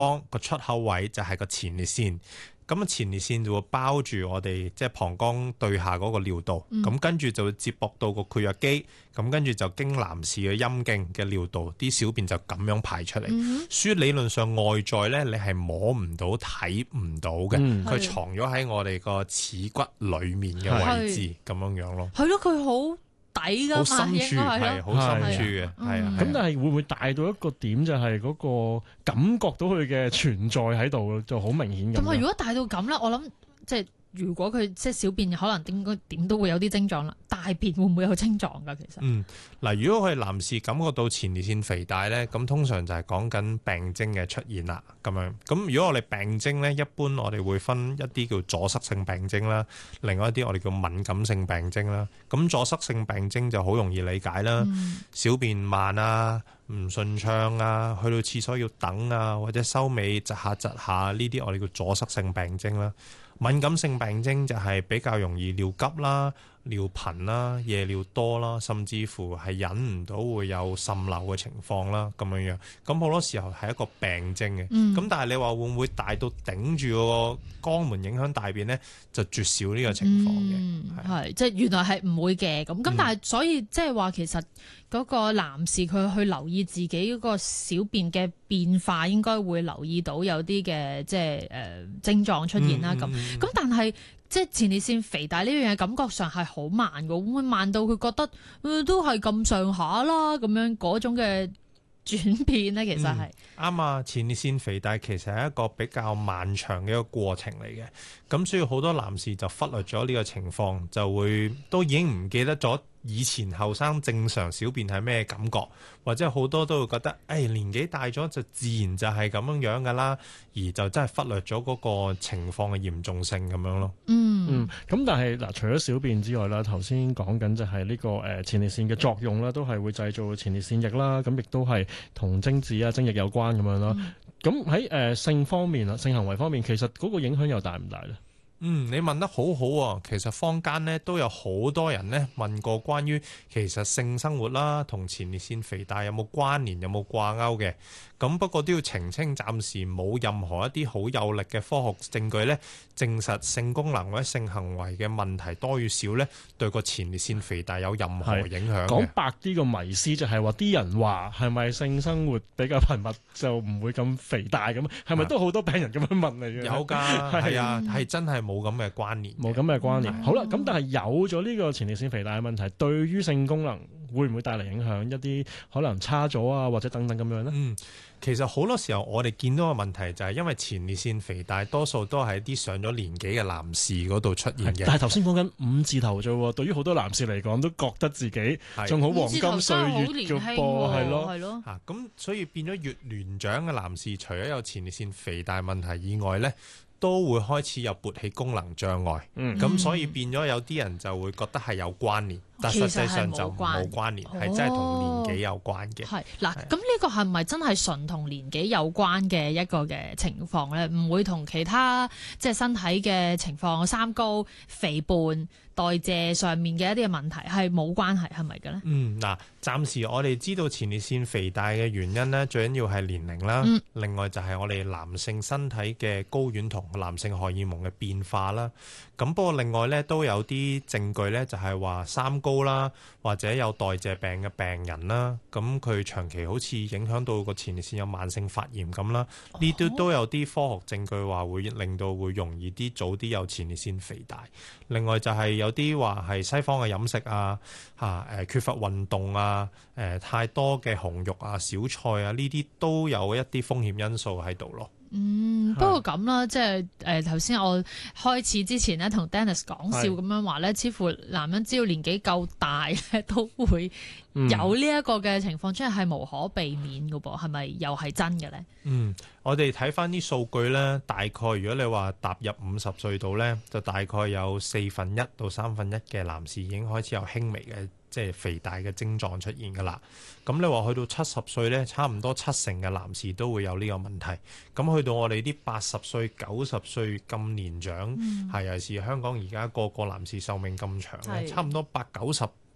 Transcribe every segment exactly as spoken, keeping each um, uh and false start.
個出口位就係個前列腺。咁前列腺就會包住我哋即係膀胱對下嗰個尿道，咁、嗯、跟住就會接駁到個括約肌，咁跟住就經男士嘅陰莖嘅尿道，啲小便就咁樣排出嚟。嗯、所以理論上外在咧，你係摸唔到、睇唔到嘅，佢、嗯、藏咗喺我哋個恥骨裡面嘅位置咁樣樣咯。 係咯，佢好底噶嘛， 好深處係好深處嘅，係啊。 咁但係會唔會大到一個點，就係嗰個感覺到佢嘅存在喺度，就好明顯咁。 咁啊，如果大到咁咧，我諗即係如果佢即係小便可能應該點都會有啲症狀啦。大便會唔會有症狀㗎？其實嗯嗱，如果佢係男士感覺到前列腺肥大咧，咁通常就係講緊病徵嘅出現啦。咁樣咁如果我哋病徵咧，一般我哋會分一啲叫阻塞性病徵啦，另外一啲我哋叫敏感性病徵啦。咁阻塞性病徵就好容易理解啦，嗯、小便慢啊，唔順暢啊，去到廁所要等啊，或者收尾窒下窒下，呢啲我哋叫阻塞性病徵啦。敏感性病徵就係比較容易尿急啦、尿頻啦、夜尿多啦，甚至乎係忍唔到會有滲漏嘅情況啦，咁樣樣。咁好多時候係一個病徵嘅。咁、嗯、但係你話會唔會大到頂住個肛門影響大便呢？就絕少呢個情況嘅。係、 嗯，即係原來係唔會嘅。咁咁但係所以即係話其實嗰個男士佢去留意自己嗰個小便嘅變化，應該會留意到有啲嘅即係誒、呃、症狀出現啦。咁、嗯。咁、嗯、但係即係前列腺肥大呢樣嘢，感覺上係好慢嘅，會唔會慢到佢覺得、呃、都係咁上下啦？咁樣嗰種嘅轉變咧，其實係啱啊！前列腺肥大其實係一個比較漫長嘅一個過程嚟嘅，咁所以好多男士就忽略咗呢個情況，就會都已經唔記得咗以前後生正常小便係咩感覺，或者好多都會覺得，誒、哎、年紀大咗就自然就係咁樣樣噶啦，而就真係忽略咗嗰個情況嘅嚴重性咁樣咯。 嗯嗯，咁但係嗱，除咗小便之外啦，頭先講緊就係呢、這個誒、呃、前列腺嘅作用啦，都係會製造前列腺液啦，咁亦都係同精子啊、精液有關咁樣啦。咁喺誒性方面啊、性行為方面，其實嗰個影響又大唔大咧？ 嗯，你問得好好啊！其實坊間呢都有好多人呢問過關於其實性生活啦同前列腺肥大有冇關聯、有冇掛鈎嘅。咁不過都要澄清，暫時冇任何一啲好有力嘅科學證據呢證實性功能或者性行為嘅問題多與少呢對個前列腺肥大有任何影響嘅。 講白啲個迷思就係話啲人話係咪性生活比較頻密就唔會咁肥大咁？係咪都好多病人咁樣問你嘅？ 有㗎，係啊，係真係冇咁嘅關聯， 冇咁嘅關聯。好啦，咁但係有咗呢個前列腺肥大嘅問題，對於性功能會唔會帶嚟影響？一啲可能差咗啊，或者等等咁樣呢？ 嗯，其實好多時候我哋見到嘅問題就係因為前列腺肥大多數都係啲上咗年紀嘅男士嗰度出現嘅。 但係頭先講緊五字頭啫喎，對於好多男士嚟講都覺得自己仲好黃金歲月嘅噃，係咯，係咯。 嚇，咁所以變咗越年長嘅男士，除咗有前列腺肥大問題以外呢，都會開始有勃起功能障礙，咁、嗯、所以變咗有啲人就會覺得係有關聯，但實際上就冇關聯，係真係同年紀有關嘅。 係嗱，咁呢個係咪真係純同年紀有關嘅一個嘅情況咧？唔會同其他即係身體嘅情況、三高、肥胖、代謝上面嘅一啲嘅問題係冇關係，係咪嘅咧？ 嗯，嗱，暫時我哋知道前列腺肥大嘅原因咧，最緊要係年齡啦、嗯，另外就係我哋男性身體嘅睾丸同男性荷爾蒙嘅變化啦。咁不過另外咧都有啲證據咧，就係話三高啦，或者有代謝病嘅病人啦，咁佢長期好似影響到個前列腺有慢性發炎咁啦，呢啲都有啲科學證據話會令到會容易啲早啲有前列腺肥大。另外就係有啲話係西方嘅飲食啊，嚇誒缺乏運動啊，誒太多嘅紅肉啊、小菜啊，呢啲都有一啲風險因素喺度咯。 嗯，不過咁啦，即係誒頭先我開始之前咧，同 Dennis 講笑咁樣話咧，似乎男人只要年紀夠大咧，都會有呢一個嘅情況，即係係無可避免嘅噃，係咪又係真嘅咧？嗯， 我哋睇翻啲數據咧，大概如果你話踏入五十歲度咧，就大概有四分一到三分一嘅男士已經開始有輕微嘅即係肥大嘅症狀出現㗎啦。咁你話去到七十歲咧，差唔多七成嘅男士都會有呢個問題。咁去到我哋啲八十歲、九十歲咁年長，係、嗯、尤其是香港而家個個男士壽命咁長咧，差唔多八九十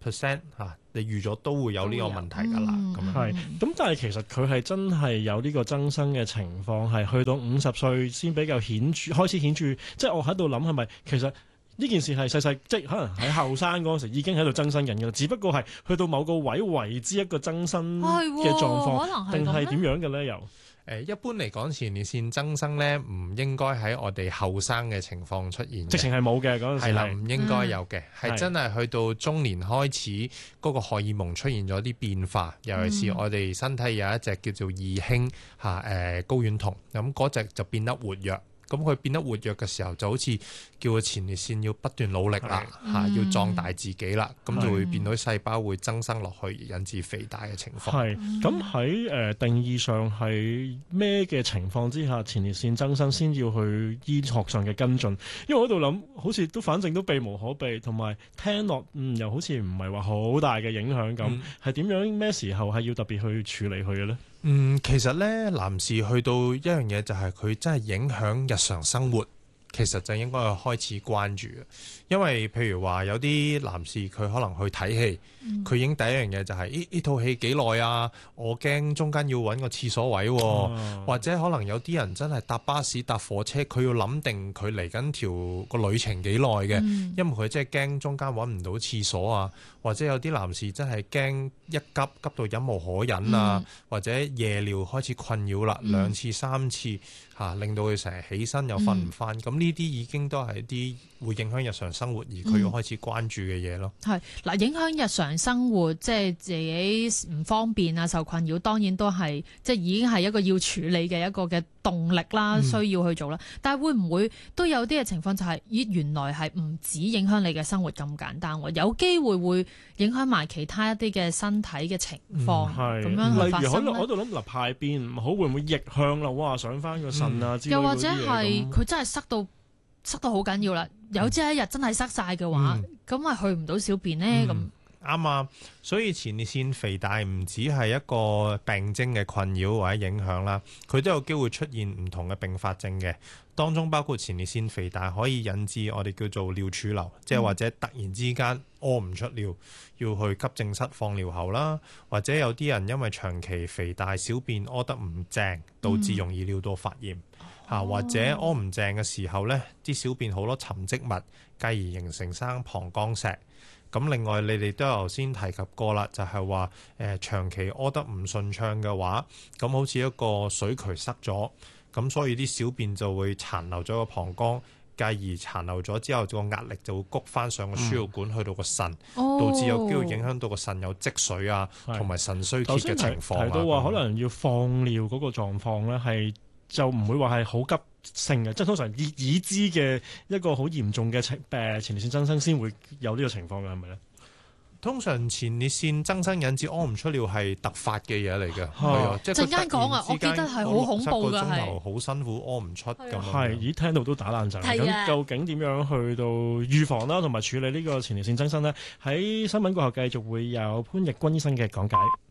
percent 嚇，你預咗都會有呢個問題㗎啦。咁樣係，咁但係其實佢係真係有呢個增生嘅情況，係去到五十歲先比較顯著，開始顯著。即係我喺度諗係咪其實呢件事係細細，即係可能喺後生嗰陣時已經喺度增生緊嘅，只不過係去到某個位為之一個增生嘅狀況，定係點樣嘅咧？又？ 誒一般嚟講，前列腺增生咧，唔應該喺我哋後生嘅情況出現嘅， 直情係冇嘅嗰陣時。 係啦，唔應該有嘅，係、 嗯、 真係去到中年開始，嗰、那個荷爾蒙出現咗啲變化，尤其是我哋身體有一隻叫做二氫嚇誒睾丸酮，咁嗰隻就變得活躍。咁佢變得活躍嘅時候，就好似叫個前列腺要不斷努力啦，嚇、嗯、要壯大自己啦，咁就會變到細胞會增生落去，引致肥大嘅情況。 係咁喺誒定義上係咩嘅情況之下，前列腺增生先要去醫學上嘅跟進？因為我喺度諗，好似都反正都避無可避，同埋聽落嗯又好似唔係話好大嘅影響咁，係點、嗯、樣咩時候係要特別去處理佢嘅咧？ 嗯，其實咧，男士去到一樣嘢就係佢真係影響日常生活，其實就應該開始關注。因為譬如話有啲男士佢可能去睇戲，佢、嗯、已經第一樣嘢就係呢呢套戲幾耐啊？我驚中間要揾個廁所位、啊，哦、或者可能有啲人真係搭巴士搭火車，佢要諗定佢嚟緊條個旅程幾耐嘅，嗯、因為佢真係驚中間揾唔到廁所啊。或者有啲男士真係驚一急急到忍無可忍啊，嗯、或者夜尿開始困擾啦，嗯、兩次三次嚇、啊，令到佢成日起身又瞓唔翻，咁呢啲已經都係一啲會影響日常生活，而佢要開始關注嘅嘢咯。係嗱、嗯，影響日常生活，即係自己唔方便啊，受困擾，當然都係即係已經係一個要處理嘅一個嘅動力啦，需要去做啦。嗯、但係會唔會都有啲嘅情況就係、是，咦，原來係唔止影響你嘅生活咁簡單喎，有機會會影響埋其他一啲嘅身體嘅情況，咁、嗯、樣去發生。例如可能我度諗嗱，排便唔好會唔會逆向啦？哇，上翻個腎啊之類嗰啲嘢咁。又或者係佢真係塞到塞到好緊要啦，有朝一日真係塞晒嘅話，咁咪、嗯、去唔到小便呢？咁、嗯。 啱啊，所以前列腺肥大唔止係一個病徵嘅困擾或者影響啦，佢都有機會出現唔同嘅併發症嘅，當中包括前列腺肥大可以引致我哋叫做尿儲留，即係、嗯、或者突然之間屙唔出尿，要去急症室放尿喉啦，或者有啲人因為長期肥大小便屙得唔正，導致容易尿道發炎，嚇、嗯、或者屙唔正嘅時候呢啲小便好多沉積物，繼而形成生膀胱石。咁另外，你哋都有頭先提及過啦，就係話誒長期屙得唔順暢嘅話，咁好似一個水渠塞咗，咁所以啲小便就會殘留咗個膀胱，繼而殘留咗之後，個壓力就會谷翻上個輸尿管、嗯、去到個腎，哦、導致有機會影響到個腎有積水啊，同埋腎衰竭嘅情況啊。提到話可能要放尿嗰個狀況咧，係就唔會話係好急性嘅，即係通常已已知嘅一個好嚴重嘅情誒前列腺增生先會有呢個情況嘅，係咪咧？通常前列腺增生引致屙唔出尿係突發嘅嘢嚟嘅，係啊，即係陣間講啊，我記得係好恐怖㗎，係好辛苦屙唔出咁。係，咦，聽到都打冷震。咁究竟點樣去到預防啦，同埋處理呢個前列腺增生咧？喺新聞過後繼續會有潘奕君醫生嘅講解。